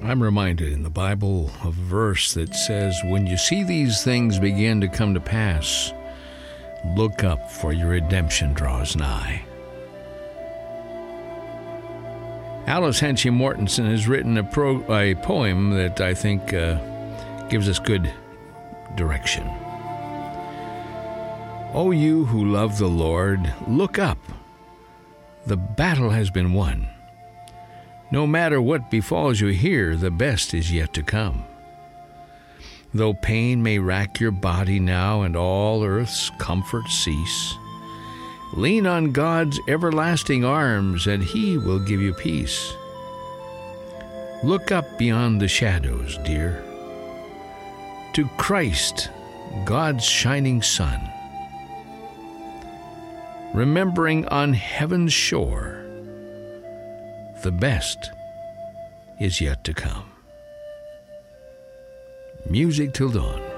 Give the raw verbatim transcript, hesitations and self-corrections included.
I'm reminded in the Bible of a verse that says, when you see these things begin to come to pass, look up, for your redemption draws nigh. Alice Henchy Mortensen has written a, pro, a poem that I think uh, gives us good direction. O you who love the Lord, look up. The battle has been won. No matter what befalls you here, the best is yet to come. Though pain may rack your body now and all earth's comfort cease, lean on God's everlasting arms and He will give you peace. Look up beyond the shadows, dear, to Christ, God's shining sun. Remembering on heaven's shore, the best is yet to come. Music till dawn.